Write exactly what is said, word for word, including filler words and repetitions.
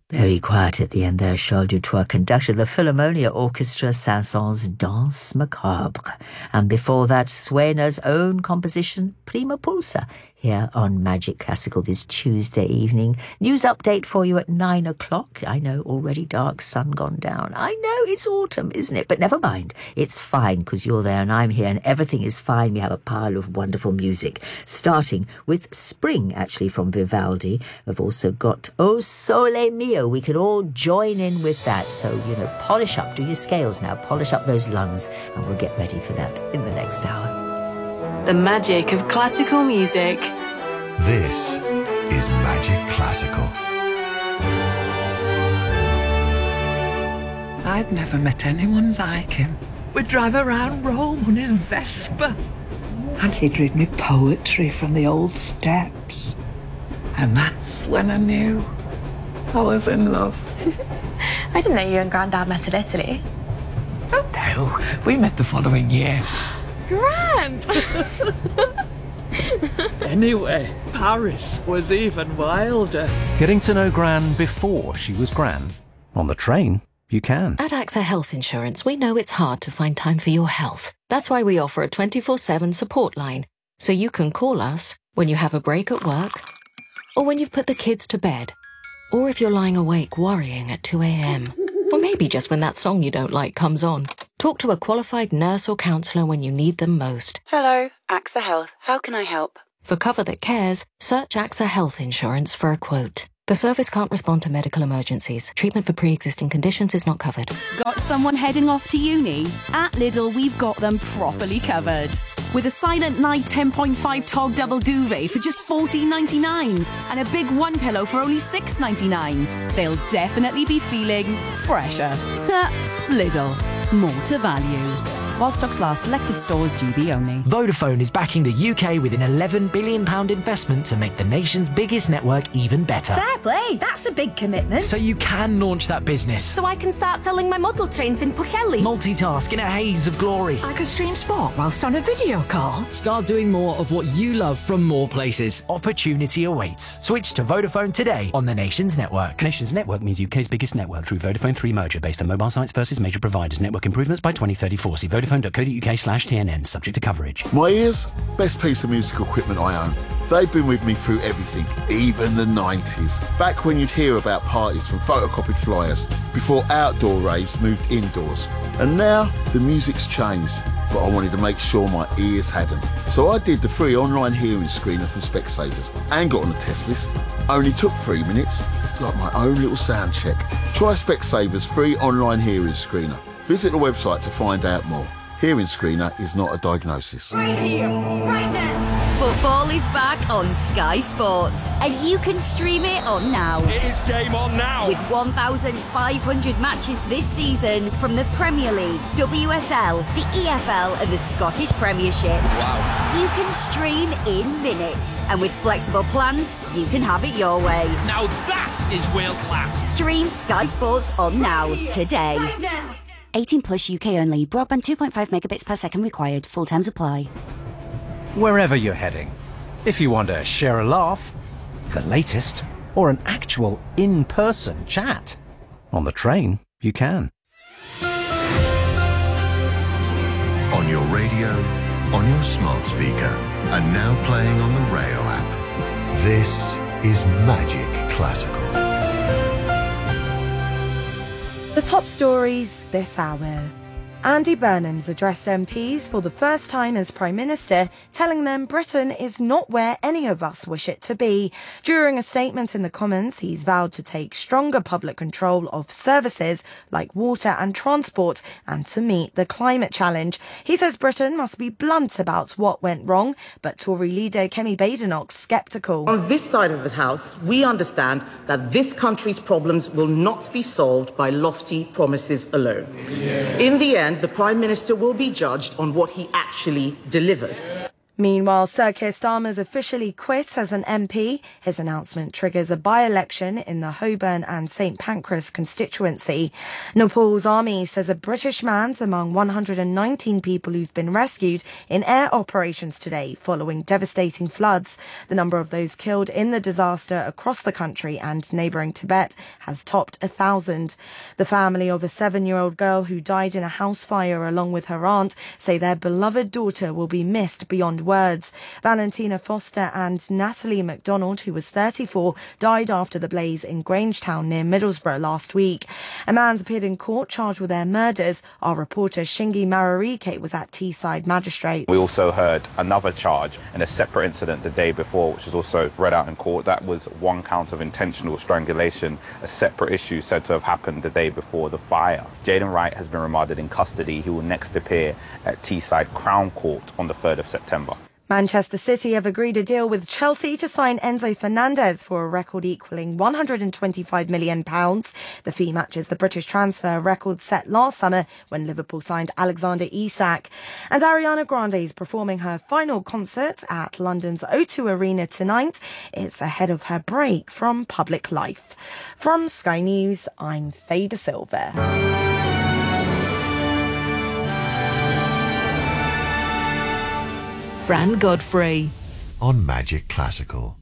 Very quiet at the end there. Charles Dutoit conducted the Philharmonia Orchestra Saint-Saëns' Danse Macabre. And before that, Suena's own composition, Prima Pulsa, here on Magic Classical this Tuesday evening. News update for you at nine o'clock. I know, already dark, sun gone down. I know, it's autumn, isn't it? But never mind. It's fine because you're there and I'm here and everything is fine. We have a pile of wonderful music, starting with Spring, actually, from Vivaldi. We've also got O Sole Mio. We can all join in with that. So, you know, polish up, do your scales now, polish up those lungs, and we'll get ready for that in the next hour. The magic of classical music. This is Magic Classical. I'd never met anyone like him. We'd drive around Rome on his Vespa. And he'd read me poetry from the old steps. And that's when I knew I was in love. I didn't know you and Grandad met in Italy. Oh no, we met the following year. Grand! Anyway, Paris was even wilder. Getting to know Gran before she was Gran. On the train, you can. At AXA Health Insurance, we know it's hard to find time for your health. That's why we offer a twenty-four seven support line. So you can call us when you have a break at work, or when you've put the kids to bed, or if you're lying awake worrying at two a.m. Or maybe just when that song you don't like comes on. Talk to a qualified nurse or counsellor when you need them most. Hello, AXA Health. How can I help? For cover that cares, search AXA Health Insurance for a quote. The service can't respond to medical emergencies. Treatment for pre-existing conditions is not covered. Got someone heading off to uni? At Lidl, we've got them properly covered. With a Silent Night ten point five Tog Double Duvet for just fourteen ninety-nine and a big one pillow for only six ninety-nine. They'll definitely be feeling fresher. Lidl. More to value. While stocks last, selected stores G B only. Vodafone is backing the U K with an eleven billion pounds investment to make the nation's biggest network even better. Fair play, that's a big commitment. So you can launch that business. So I can start selling my model trains in Pwllheli. Multitask in a haze of glory. I could stream sport whilst on a video call. Start doing more of what you love from more places. Opportunity awaits. Switch to Vodafone today on the nation's network. Nation's network means U K's biggest network through Vodafone three merger based on mobile sites versus major providers. Network improvements by twenty thirty-four. See vodafone.co.uk slash TNN, subject to coverage. My ears, best piece of musical equipment I own. They've been with me through everything, even the nineties. Back when you'd hear about parties from photocopied flyers, before outdoor raves moved indoors. And now, the music's changed, but I wanted to make sure my ears hadn't. So I did the free online hearing screener from Specsavers and got on the test list. Only took three minutes. It's like my own little sound check. Try Specsavers free online hearing screener. Visit the website to find out more. Hearing screener is not a diagnosis. Right here, right now. Football is back on Sky Sports, and you can stream it on now. It is game on now. With one thousand five hundred matches this season from the Premier League, W S L, the E F L, and the Scottish Premiership. Wow. You can stream in minutes, and with flexible plans, you can have it your way. Now that is world class. Stream Sky Sports on now today. Right now. eighteen plus U K only. Broadband two point five megabits per second required. Full terms apply. Wherever you're heading, if you want to share a laugh, the latest, or an actual in-person chat, on the train, you can. On your radio, on your smart speaker, and now playing on the Rayo app. This is Magic Classical. The top stories this hour. Andy Burnham's addressed M Ps for the first time as Prime Minister, telling them Britain is not where any of us wish it to be. During a statement in the Commons, he's vowed to take stronger public control of services like water and transport and to meet the climate challenge. He says Britain must be blunt about what went wrong, but Tory leader Kemi Badenoch's sceptical. On this side of the House, we understand that this country's problems will not be solved by lofty promises alone. Yeah. In the end, the Prime Minister will be judged on what he actually delivers. Meanwhile, Sir Keir Starmer's officially quit as an M P. His announcement triggers a by-election in the Holborn and St Pancras constituency. Nepal's army says a British man's among one hundred nineteen people who've been rescued in air operations today following devastating floods. The number of those killed in the disaster across the country and neighbouring Tibet has topped a thousand. The family of a seven-year-old girl who died in a house fire along with her aunt say their beloved daughter will be missed beyond words. Valentina Foster and Natalie MacDonald, who was thirty-four, died after the blaze in Grangetown near Middlesbrough last week. A man's appeared in court charged with their murders. Our reporter Shingi Mararike was at Teesside Magistrates. We also heard another charge in a separate incident the day before, which was also read out in court. That was one count of intentional strangulation, a separate issue said to have happened the day before the fire. Jaden Wright has been remanded in custody. He will next appear at Teesside Crown Court on the third of September. Manchester City have agreed a deal with Chelsea to sign Enzo Fernandez for a record equalling one hundred twenty-five million pounds. The fee matches the British transfer record set last summer when Liverpool signed Alexander Isak. And Ariana Grande is performing her final concert at London's O two Arena tonight. It's ahead of her break from public life. From Sky News, I'm Faye De Silva. Fran Godfrey on Magic Classical.